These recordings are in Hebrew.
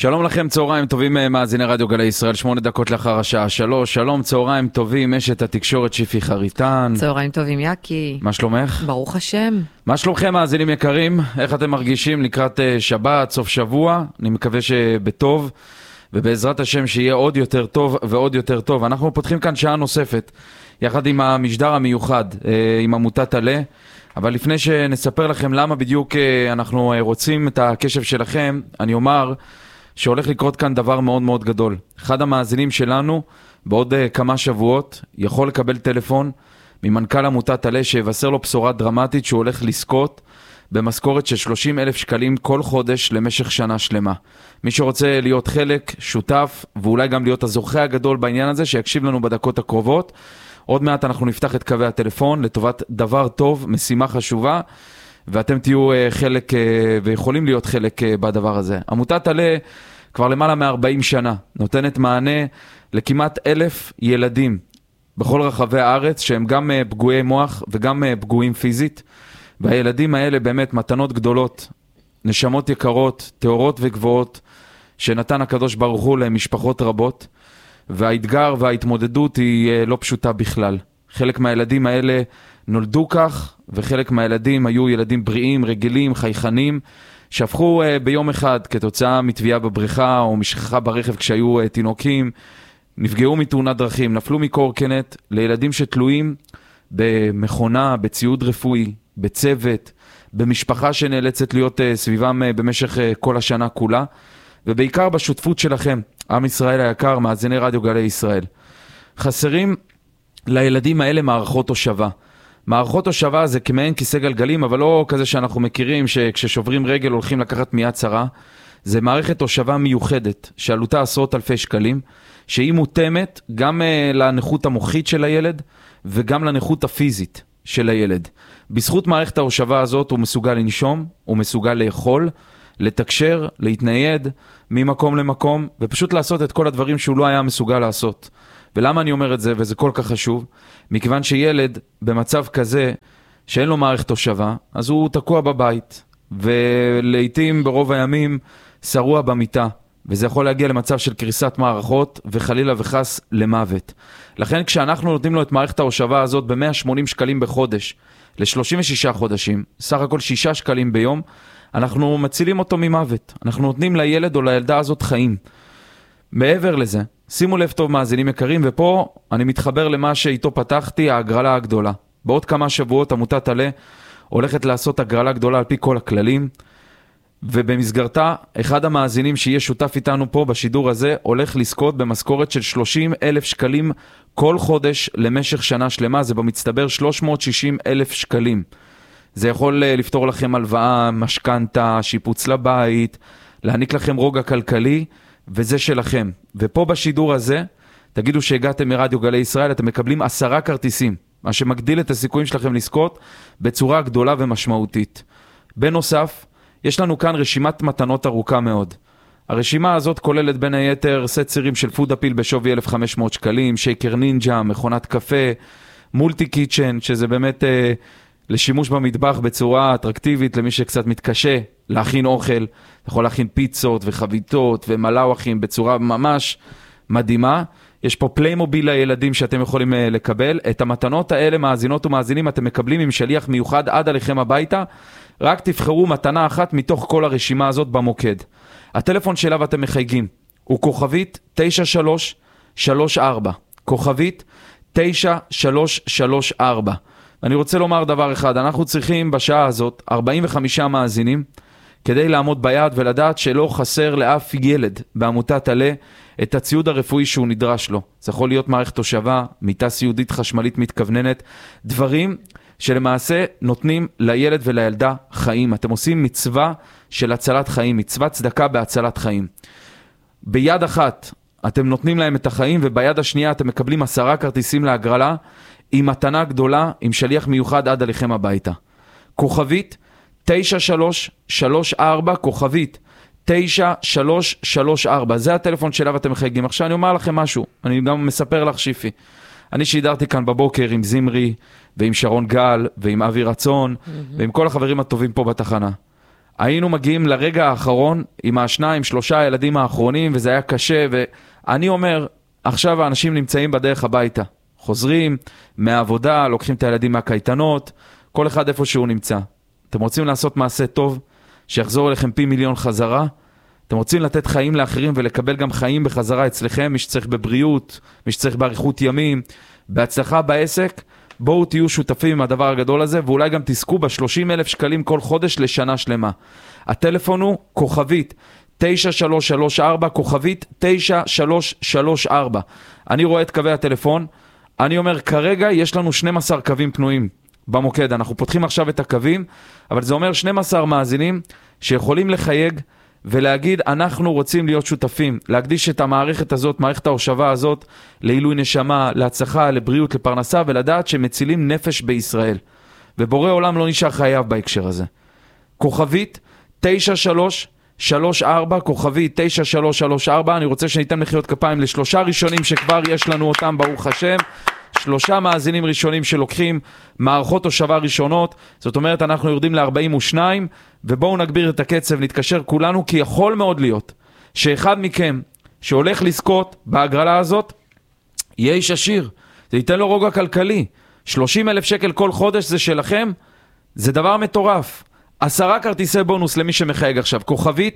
שלום לכם, צהריים טובים מאזיני רדיו גלי ישראל, 8 דקות לאחר השעה 3. שלום, צהריים טובים, אשת התקשורת שיפי חריטן. צהריים טובים, יקי. מה שלומך? ברוך השם. מה שלומכם, מאזינים יקרים? איך אתם מרגישים לקראת שבת, סוף שבוע? אני מקווה שבטוב, ובעזרת השם שיהיה עוד יותר טוב ועוד יותר טוב. אנחנו פותחים כאן שעה נוספת, יחד עם המשדר המיוחד, עם עמותת עלה. אבל לפני שנספר לכם למה בדיוק אנחנו רוצים את הקשב שלכם, אני אומר שהולך לקרות כאן דבר מאוד מאוד גדול. אחד המאזינים שלנו בעוד כמה שבועות יכול לקבל טלפון ממנכ"ל עמותת עלה שיבשר לו בשורה דרמטית שהוא הולך לזכות במשכורת של 30,000 שקלים כל חודש למשך שנה שלמה. מי שרוצה להיות חלק, שותף, ואולי גם להיות הזוכה הגדול בעניין הזה, שיקשיב לנו בדקות הקרובות. עוד מעט אנחנו נפתח את קווי הטלפון לטובת דבר טוב, משימה חשובה, ואתם תהיו חלק ויכולים להיות חלק בדבר הזה. עמותת עלה כבר למעלה מ-40 שנה נותנת מענה לכמעט 1,000 ילדים בכל רחבי הארץ, שהם גם פגועי מוח וגם פגועים פיזית, והילדים האלה באמת מתנות גדולות, נשמות יקרות, תאורות וגבוהות, שנתן הקדוש ברוך הוא למשפחות רבות, והאתגר וההתמודדות היא לא פשוטה בכלל. חלק מהילדים האלה נולדו כך, וחלק מהילדים היו ילדים בריאים, רגילים, חייכנים, שהפכו ביום אחד כתוצאה מתביעה בבריכה או משכחה ברכב כשהיו תינוקים, נפגעו מתאונת דרכים, נפלו מקורקינט, לילדים שתלויים במכונה, בציוד רפואי, בצוות, במשפחה שנאלצת להיות סביבם במשך כל השנה כולה, ובעיקר בשותפות שלכם, עם ישראל היקר, מאזיני רדיו גלי ישראל. חסרים לילדים האלה מערכות הושבה. מערכות הושבה זה כמעין כיסא גלגלים, אבל לא כזה שאנחנו מכירים שכששוברים רגל הולכים לקחת מיד צרה. זה מערכת הושבה מיוחדת, שעלותה עשרות אלפי שקלים, שהיא מותאמת גם לנכות המוחית של הילד, וגם לנכות הפיזית של הילד. בזכות מערכת ההושבה הזאת הוא מסוגל לנשום, הוא מסוגל לאכול, לתקשר, להתנייד ממקום למקום, ופשוט לעשות את כל הדברים שהוא לא היה מסוגל לעשות. ולמה אני אומר את זה, וזה כל כך חשוב? מכיוון שילד במצב כזה שאין לו מערכת הושבה, אז הוא תקוע בבית, ולעיתים ברוב הימים שרוע במיטה, וזה יכול להגיע למצב של קריסת מערכות, וחלילה וחס למוות. לכן כשאנחנו נותנים לו את מערכת ההושבה הזאת ב-180 שקלים בחודש, ל-36 חודשים, סך הכל 6 שקלים ביום, אנחנו מצילים אותו ממוות. אנחנו נותנים לילד או לילדה הזאת חיים. מעבר לזה, שימו לב טוב מאזינים יקרים, ופה אני מתחבר למה שאיתו פתחתי, ההגרלה הגדולה. בעוד כמה שבועות עמותת עלה הולכת לעשות הגרלה גדולה על פי כל הכללים, ובמסגרתה אחד המאזינים שיהיה שותף איתנו פה בשידור הזה הולך לזכות במשכורת של 30,000 שקלים כל חודש למשך שנה שלמה. זה במצטבר 360,000 שקלים. זה יכול לפתור לכם הלוואה, משכנתה, שיפוץ לבית, להעניק לכם רוגע כלכלי, וזה שלכם. ופה בשידור הזה, תגידו שהגעתם מרדיו גלי ישראל, אתם מקבלים 10 כרטיסים, מה שמגדיל את הסיכויים שלכם לזכות בצורה גדולה ומשמעותית. בנוסף, יש לנו כאן רשימת מתנות ארוכה מאוד. הרשימה הזאת כוללת בין היתר סט צירים של פוד אפיל בשווי 1,500 שקלים, שייקר נינג'ה, מכונת קפה, מולטי קיצ'ן, שזה באמת לשימוש במטבח בצורה אטרקטיבית למי שקצת מתקשה להכין אוכל. יכול להכין פיצות וחביתות ומלאווחים בצורה ממש מדהימה. יש פה פליימוביל לילדים שאתם יכולים לקבל. את המתנות האלה, מאזינות ומאזינים, אתם מקבלים עם שליח מיוחד עד עליכם הביתה. רק תבחרו מתנה אחת מתוך כל הרשימה הזאת במוקד. הטלפון שאליו אתם מחייגים הוא כוכבית 9334. כוכבית 9334. אני רוצה לומר דבר אחד, אנחנו צריכים בשעה הזאת 45 מאזינים כדי לעמוד ביד ולדעת שלא חסר לאף ילד בעמותת עלה את הציוד הרפואי שהוא נדרש לו. זה יכול להיות מערכת הושבה, מיטה סיעודית חשמלית מתכווננת, דברים שלמעשה נותנים לילד ולילדה חיים. אתם עושים מצווה של הצלת חיים, מצוות צדקה בהצלת חיים. ביד אחת אתם נותנים להם את החיים, וביד השנייה אתם מקבלים 10 כרטיסים להגרלה, עם מתנה גדולה, עם שליח מיוחד עד עליכם הביתה. כוכבית 9334, כוכבית 9334, זה הטלפון שאליו אתם מחייגים. עכשיו אני אומר לכם משהו, אני גם מספר לך שיפי. אני שידרתי כאן בבוקר עם זמרי, ועם שרון גל, ועם אבי רצון, ועם כל החברים הטובים פה בתחנה. היינו מגיעים לרגע האחרון עם השניים, שלושה ילדים האחרונים, וזה היה קשה, ואני אומר, עכשיו האנשים נמצאים בדרך הביתה. חוזרים מהעבודה, לוקחים את הילדים מהקייטנות, כל אחד איפה שהוא נמצא. אתם רוצים לעשות מעשה טוב, שיחזור אליכם פי מיליון חזרה? אתם רוצים לתת חיים לאחרים ולקבל גם חיים בחזרה אצלכם, מי שצריך בבריאות, מי שצריך בעריכות ימים, בהצלחה בעסק? בואו תהיו שותפים עם הדבר הגדול הזה, ואולי גם תזכו ב-30,000 שקלים כל חודש לשנה שלמה. הטלפון הוא כוכבית 9334, כוכבית 9334. אני רואה את קווי הטלפון, אני אומר, כרגע יש לנו 12 קווים פנויים במוקד. אנחנו פותחים עכשיו את הקווים, אבל זה אומר 12 מאזינים שיכולים לחייג ולהגיד, אנחנו רוצים להיות שותפים, להקדיש את המערכת הזאת, מערכת ההושבה הזאת, לעילוי נשמה, להצלחה, לבריאות, לפרנסה, ולדעת שמצילים נפש בישראל. ובורא עולם לא נשאר חייב בהקשר הזה. כוכבית 9334, כוכבית 9334, אני רוצה שניתן מחיאות כפיים לשלושה ראשונים שכבר יש לנו אותם, ברוך השם. 3 מאזינים ראשונים שלוקחים מערכות הושבה ראשונות, זאת אומרת אנחנו יורדים ל-42, ובואו נגביר את הקצב, נתקשר כולנו, כי יכול מאוד להיות שאחד מכם שהולך לזכות בהגרלה הזאת, יהיה איש עשיר, זה ייתן לו רוגע כלכלי, 30,000 שקל כל חודש זה שלכם, זה דבר מטורף. 10 כרטיסי בונוס למי שמחייג עכשיו, כוכבית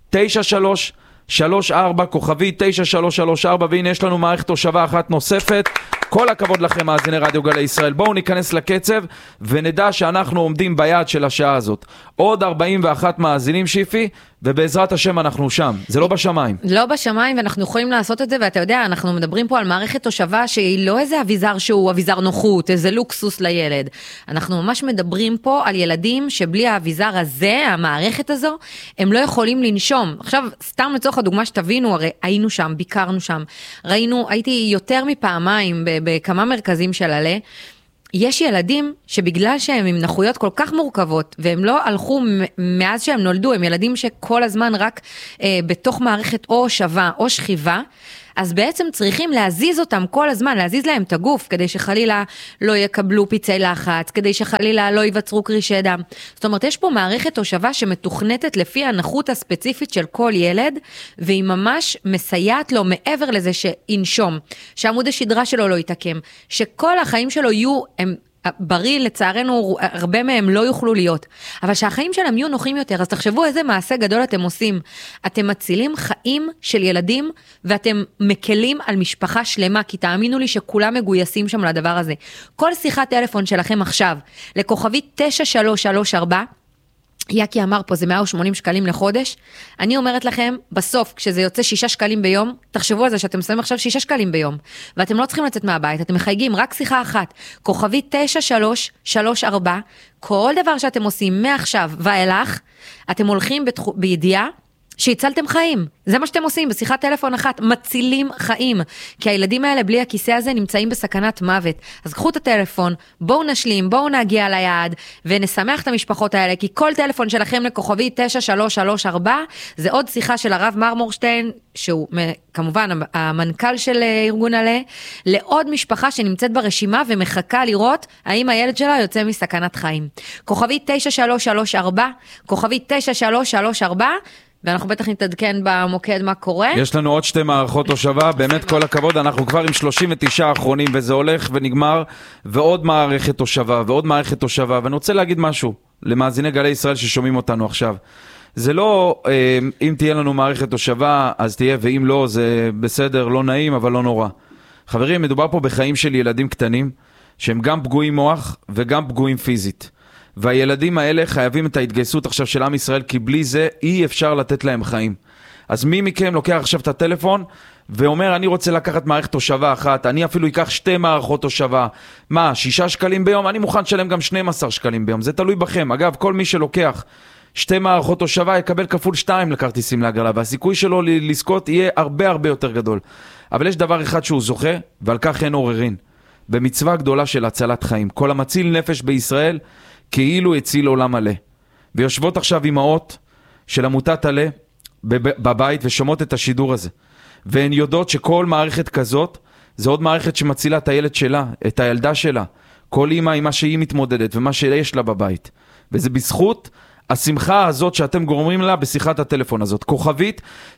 9334, כוכבית 9334, והנה יש לנו מערכת הושבה אחת נוספת. כל הכבוד לכם מאזיני רדיו גלי ישראל. בואו ניכנס לקצב ונדע שאנחנו עומדים ביעד של השעה הזאת. עוד 41 מאזינים שיפי, ובעזרת השם אנחנו שם. זה לא בשמיים. לא בשמיים, ואנחנו יכולים לעשות את זה, ואתה יודע, אנחנו מדברים פה על מערכת תושבה שהיא לא איזה אביזר שהוא אביזר נוחות, איזה לוקסוס לילד. אנחנו ממש מדברים פה על ילדים שבלי האביזר הזה, המערכת הזו, הם לא יכולים לנשום. עכשיו, סתם לצורך הדוגמה שתבינו, הרי היינו שם, ביקרנו שם, ראינו, הייתי יותר מפעמיים בכמה מרכזים של עלה, יש ילדים שבגלל שהם עם נכויות כל כך מורכבות, והם לא הלכו מאז שהם נולדו, הם ילדים שכל הזמן רק בתוך מערכת או שווה או שכיבה, אז בעצם צריכים להזיז אותם כל הזמן, להזיז להם את הגוף, כדי שחלילה לא יקבלו פיצי לחץ, כדי שחלילה לא ייווצרו קרישי דם. זאת אומרת, יש פה מערכת הושבה שמתוכנתת לפי הנכות הספציפית של כל ילד, והיא ממש מסייעת לו מעבר לזה שינשום, שעמוד השדרה שלו לא יתעקם, שכל החיים שלו יהיו, הם בריא, לצערנו, הרבה מהם לא יוכלו להיות. אבל שהחיים שלהם יהיו נוחים יותר, אז תחשבו איזה מעשה גדול אתם עושים. אתם מצילים חיים של ילדים, ואתם מקלים על משפחה שלמה, כי תאמינו לי שכולם מגויסים שם לדבר הזה. כל שיחת טלפון שלכם עכשיו, לכוכבית 9334, יקי אמר פה, זה 180 שקלים לחודש. אני אומרת לכם, בסוף, כשזה יוצא 6 שקלים ביום, תחשבו על זה שאתם שמים עכשיו 6 שקלים ביום, ואתם לא צריכים לצאת מהבית, אתם מחייגים רק שיחה אחת, כוכבית 9334, כל דבר שאתם עושים מעכשיו ואילך, אתם הולכים בידיעה, שהצלתם חיים, זה מה שאתם עושים בשיחת טלפון אחת, מצילים חיים, כי הילדים האלה בלי הכיסא הזה נמצאים בסכנת מוות. אז קחו את הטלפון, בואו נשלים, בואו נגיע ליעד, ונשמח את המשפחות האלה, כי כל טלפון שלכם לכוכבי 9334, זה עוד שיחה של הרב מרמורשטיין, שהוא כמובן המנכ"ל של ארגון עלה, לעוד משפחה שנמצאת ברשימה ומחכה לראות האם הילד שלה יוצא מסכנת חיים. כוכבי 9334, כוכבי 9334, ואנחנו בטח נתעדכן במוקד מה קורה. יש לנו עוד 2 מערכות הושבה, באמת כל הכבוד, אנחנו כבר עם 39 האחרונים, וזה הולך ונגמר, ועוד מערכת הושבה, ועוד מערכת הושבה, ואני רוצה להגיד משהו למאזיני גלי ישראל ששומעים אותנו עכשיו. זה לא, אם תהיה לנו מערכת הושבה, אז תהיה, ואם לא, זה בסדר, לא נעים, אבל לא נורא. חברים, מדובר פה בחיים של ילדים קטנים, שהם גם פגועים מוח, וגם פגועים פיזית. והילדים האלה חייבים את ההתגייסות עכשיו של עם ישראל, כי בלי זה אי אפשר לתת להם חיים. אז מי מכם לוקח עכשיו את הטלפון ואומר, אני רוצה לקחת מערכת הושבה אחת, אני אפילו אקח 2 מערכות הושבה, מה, 6 שקלים ביום? אני מוכן לשלם גם 12 שקלים ביום, זה תלוי בכם. אגב, כל מי שלוקח 2 מערכות הושבה יקבל כפול 2 לכרטיסים להגרלה, והסיכוי שלו לזכות יהיה הרבה הרבה יותר גדול. אבל יש דבר אחד שהוא זוכה, ועל כך אין עוררין, במצווה גדולה של הצלת חיים. כל המציל נפש בישראל כאילו הציל עולם מלא. ויושבות עכשיו אמהות של עמותת עלה בבית ושומעות את השידור הזה. והן יודעות שכל מערכת כזאת, זה עוד מערכת שמצילה את הילד שלה, את הילדה שלה. כל אמא עם מה שהיא מתמודדת ומה שיש לה בבית. וזה בזכות השמחה הזאת שאתם גורמים לה בשיחת הטלפון הזאת. כוכבית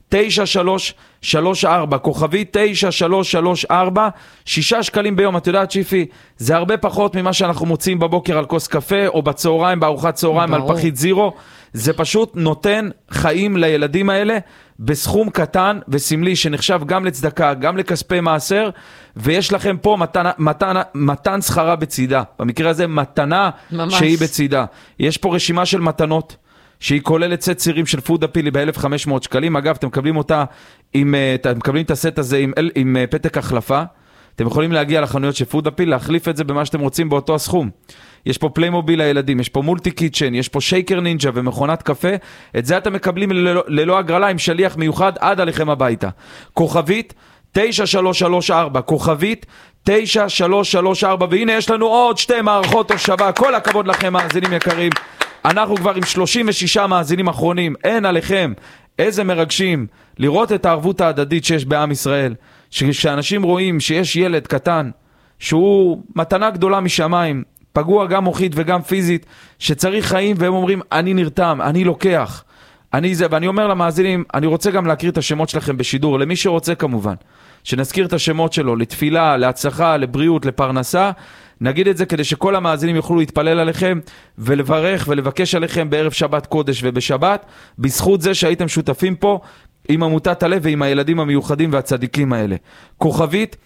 9334, כוכבית 9334, 6 שקלים ביום. את יודעת, שיפי, זה הרבה פחות ממה שאנחנו מוצאים בבוקר על כוס קפה, או בצהריים, בארוחת צהריים, על פחית זירו. זה פשוט נותן חיים לילדים האלה בסכום קטן וסמלי, שנחשב גם לצדקה, גם לכספי מעשר, ויש לכם פה מתן שכרה בצידה. במקרה הזה מתנה ממש. שהיא בצידה. יש פה רשימה של מתנות, שהיא כוללת סט צירים של פוד אפילי ב-1,500 שקלים. אגב, אתם מקבלים אותה, אתם מקבלים את הסט הזה עם פתק החלפה. אתם יכולים להגיע לחנויות של פוד אפיל, להחליף את זה במה שאתם רוצים באותו הסכום. יש פה פליימוביל לילדים, יש פה מולטי קיצ'ן, יש פה שייקר נינג'ה ומכונת קפה. את זה אתם מקבלים ללא הגרלה עם שליח מיוחד עד עליכם הביתה. כוכבית 9334, כוכבית 9334, והנה יש לנו עוד 2 מערכות הושבה. כל הכבוד לכם מאזינים יקרים. אנחנו כבר עם 36 מאזינים אחרונים. אין עליכם. איזה מרגשים לראות את הערבות ההדדית שיש בעם ישראל. שאנשים רואים שיש ילד קטן שהוא מתנה גדולה משמיים, פגוע גם מוחית וגם פיזית, שצריך חיים, והם אומרים אני נרתם, אני לוקח, אני זה. ואני אומר למאזינים, אני רוצה גם להקריא את השמות שלכם בשידור, למי שרוצה כמובן, שנזכיר את השמות שלו לתפילה, להצלחה, לבריאות, לפרנסה. נגיד את זה כדי שכל המאזינים יוכלו להתפלל עליכם ולברך ולבקש עליכם בערב שבת קודש ובשבת, בזכות זה שהייתם שותפים פה עם עמותת הלב ועם הילדים המיוחדים והצדיקים האלה. כוכבית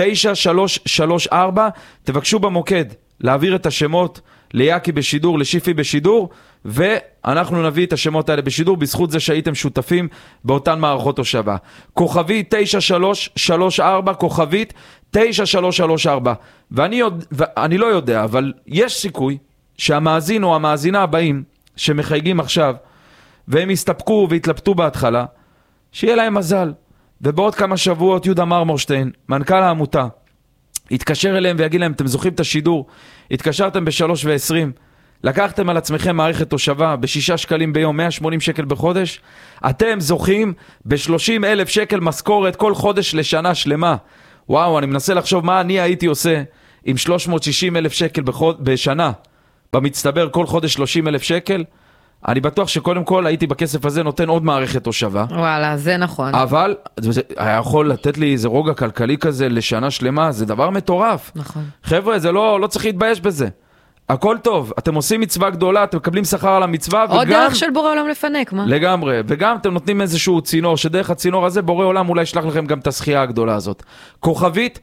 9334, תבקשו במוקד להעביר את השמות ליאקי בשידור, לשיפי בשידור, ואנחנו נביא את השמות האלה בשידור בזכות זה שהייתם שותפים באותן מערכות הושבה. כוכבית 9334, כוכבית 9334. ואני לא יודע, אבל יש סיכוי שהמאזין או המאזינה הבאים שמחייגים עכשיו, והם הסתפקו והתלבטו בהתחלה, שיהיה להם מזל. ובעוד כמה שבועות יהודה מרמורשטיין, מנכ"ל העמותה, יתקשר אליהם ויגיד להם, אתם זוכים את השידור, התקשרתם ב-3:20, לקחתם על עצמכם מערכת תושבה ב6 שקלים ביום, 180 שקל בחודש, אתם זוכים ב30,000 שקל משכורת כל חודש לשנה שלמה. וואו, אני מנסה לחשוב מה אני הייתי עושה עם 360,000 שקל בשנה, במצטבר כל חודש 30,000 שקל. אני בטוח שקודם כל הייתי בכסף הזה נותן עוד מערכת תושבה. וואלה, זה נכון. אבל היה יכול לתת לי איזה רוגע כלכלי כזה לשנה שלמה, זה דבר מטורף. נכון. חבר'ה, זה לא צריך להתבייש בזה. הכל טוב, אתם עושים מצווה גדולה, אתם מקבלים שכר על המצווה, עוד דרך של בורא עולם לפנק, מה? לגמרי, וגם אתם נותנים איזשהו צינור, שדרך הצינור הזה בורא עולם אולי ישלח לכם גם את השחייה הגדולה הזאת. כוכבית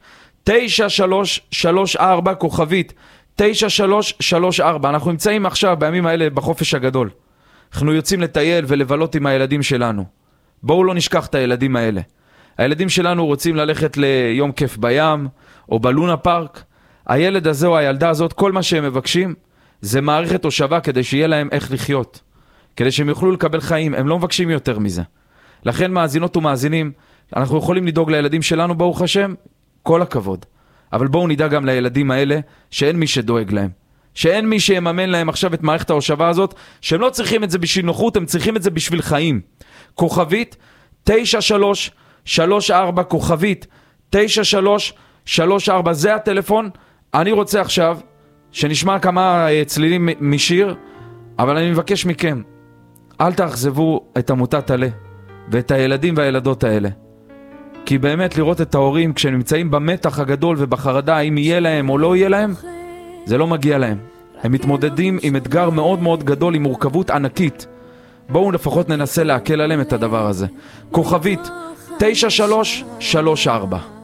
9334, כוכבית 9334, אנחנו נמצאים עכשיו בימים האלה בחופש הגדול. אנחנו יוצאים לטייל ולבלות עם הילדים שלנו. בואו לא נשכח את הילדים האלה. הילדים שלנו רוצים ללכת ליום כיף בים, או בלונה פארק. הילד הזה או הילדה הזאת, כל מה שהם מבקשים, זה מערכת הושבה כדי שיהיה להם איך לחיות. כדי שהם יוכלו לקבל חיים. הם לא מבקשים יותר מזה. לכן מאזינות ומאזינים, אנחנו יכולים לדאוג לילדים שלנו, ברוך השם, כל הכבוד. אבל בואו נדאג גם לילדים האלה, שאין מי שדואג להם. שאין מי שיממן להם עכשיו את מערכת ההושבה הזאת, שהם לא צריכים את זה בשביל נוחות, הם צריכים את זה בשביל חיים. כוכבית 9334, כוכבית 9334, זה הטלפון. אני רוצה עכשיו שנשמע כמה צלילים משיר, אבל אני מבקש מכם, אל תאכזבו את עמותת הלב ואת הילדים והילדות האלה. כי באמת לראות את ההורים כשהם נמצאים במתח הגדול ובחרדה, אם יהיה להם או לא יהיה להם, זה לא מגיע להם. הם מתמודדים עם אתגר מאוד מאוד גדול, עם מורכבות ענקית. בואו לפחות ננסה להקל עליהם את הדבר הזה. כוכבית 9334.